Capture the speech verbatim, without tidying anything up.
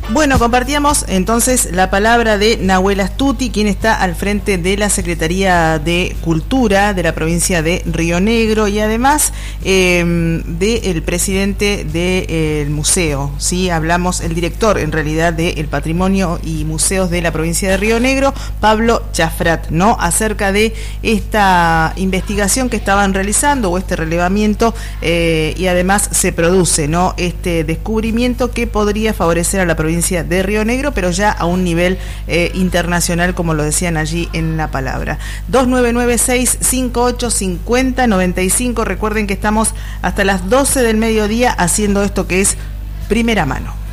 Bueno, compartíamos entonces la palabra de Nahuel Astuti, quien está al frente de la Secretaría de Cultura de la provincia de Río Negro y además eh, del presidente del museo, ¿sí? Hablamos, el director en realidad del Patrimonio y Museos de la provincia de Río Negro, Pablo Chafrat, ¿no? Acerca de esta investigación que estaban realizando o este relevamiento eh, y además se produce, ¿no? Este descubrimiento que podría favorecer a la provincia de Río Negro, pero ya a un nivel eh, internacional, como lo decían allí en la palabra. dos nueve nueve seis cinco ocho cinco cero nueve cinco. Recuerden que estamos hasta las doce del mediodía haciendo esto que es Primera Mano.